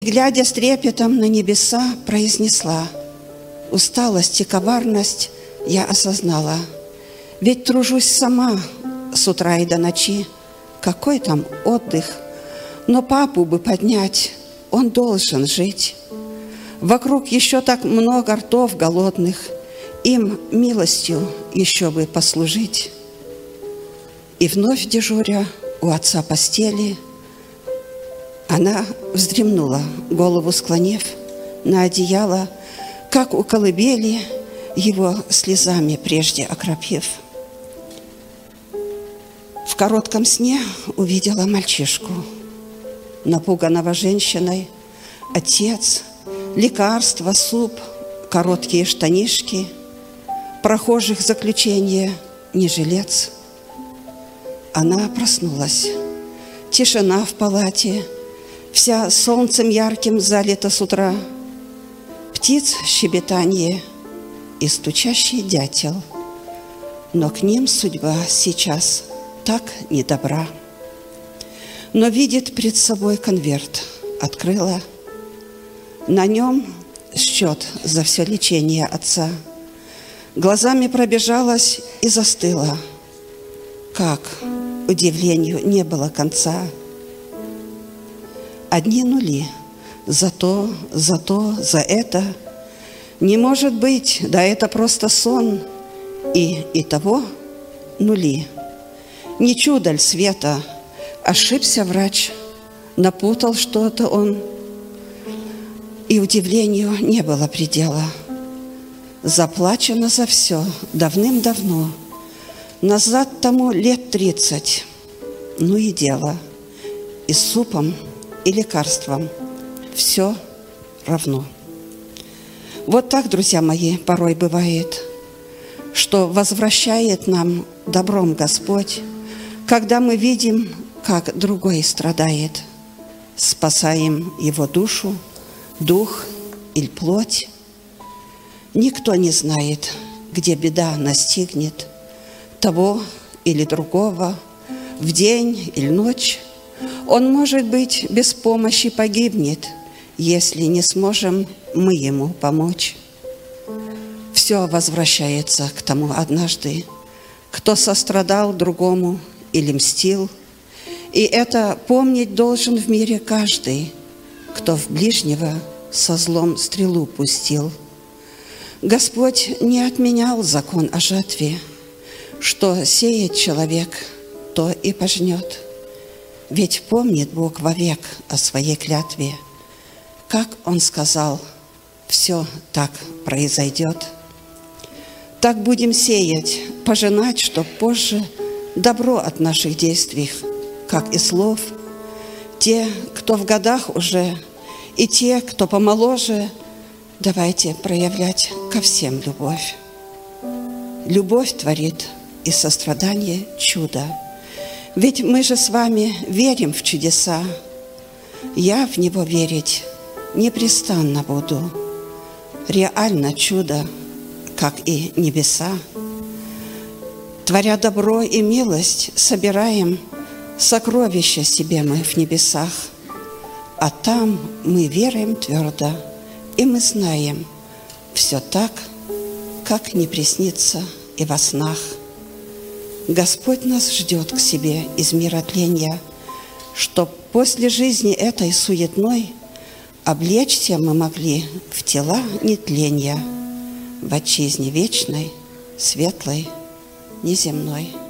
Глядя с трепетом на небеса, произнесла: усталость и коварность я осознала. Ведь тружусь сама с утра и до ночи. Какой там отдых? Но папу бы поднять, он должен жить. Вокруг еще так много ртов голодных, им милостью еще бы послужить. И вновь дежуря у отца постели, она вздремнула, голову склонив на одеяло, как у колыбели, его слезами прежде окропив. В коротком сне увидела мальчишку, напуганного женщиной. Отец, лекарства, суп, короткие штанишки, прохожих заключение, не жилец. Она проснулась. Тишина в палате, вся солнцем ярким залита с утра. Птиц щебетанье и стучащий дятел. Но к ним судьба сейчас так недобра. Но видит пред собой конверт, открыла. На нем счет за все лечение отца. Глазами пробежалась и застыла. Как удивлению не было конца. Одни нули. За то, за это. Не может быть, да это просто сон. И того нули. Не чудо ль света, ошибся врач, напутал что-то он. И удивлению не было предела. Заплачено за все давным-давно. Назад тому лет 30. Ну и дело. И супом, и лекарством все равно. Вот так, друзья мои, порой бывает, что возвращает нам добром Господь, когда мы видим, как другой страдает, спасаем его душу, дух или плоть. Никто не знает, где беда настигнет того или другого, в день или ночь. Он, может быть, без помощи погибнет, если не сможем мы ему помочь. Все возвращается к тому однажды, кто сострадал другому или мстил. И это помнить должен в мире каждый, кто в ближнего со злом стрелу пустил. Господь не отменял закон о жатве, что сеет человек, то и пожнет. Ведь помнит Бог вовек о своей клятве. Как Он сказал, все так произойдет. Так будем сеять, пожинать, чтоб позже добро от наших действий, как и слов. Те, кто в годах уже, и те, кто помоложе, давайте проявлять ко всем любовь. Любовь творит и сострадание чудо. Ведь мы же с вами верим в чудеса. Я в него верить непрестанно буду. Реально чудо, как и небеса. Творя добро и милость, собираем сокровища себе мы в небесах. А там мы веруем твердо, и мы знаем, все так, как не приснится и во снах. Господь нас ждет к себе из мира тления, чтоб после жизни этой суетной облечься мы могли в тела нетления, в отчизне вечной, светлой, неземной.